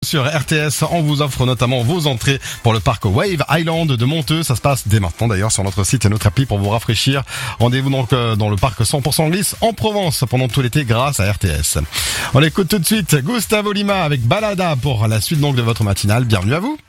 sur RTS. On vous offre notamment vos entrées pour le parc Wave Island de Monteux. Ça se passe dès maintenant d'ailleurs sur notre site et notre appli pour vous rafraîchir. Rendez-vous donc dans le parc 100% glisse en Provence pendant tout l'été grâce à RTS. On écoute tout de suite Gustavo Lima avec Balada pour la suite donc de votre matinale. Bienvenue à vous.